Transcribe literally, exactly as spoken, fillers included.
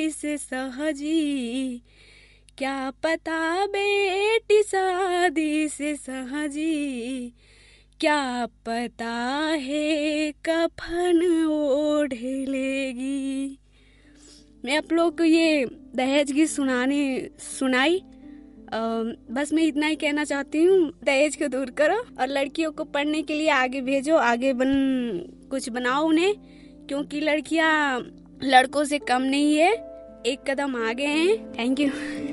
शादी से सहजी, क्या पता बेटी शादी से सहजी, क्या पता है कफन ओढ़ लेगी। मैं आप लोग को ये दहेज की सुनानी सुनाई। आ, बस मैं इतना ही कहना चाहती हूँ, दहेज को दूर करो और लड़कियों को पढ़ने के लिए आगे भेजो, आगे बन कुछ बनाओ उन्हें, क्योंकि लड़कियाँ लड़कों से कम नहीं है, एक कदम आगे हैं। Thank you.